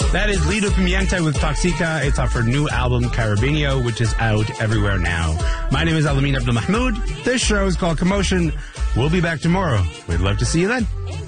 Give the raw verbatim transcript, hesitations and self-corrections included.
That is Lido Pimienta with Toxica. It's off her new album, Carabinio, which is out everywhere now. My name is Alamin Abdul Mahmoud. This show is called Commotion. We'll be back tomorrow. We'd love to see you then.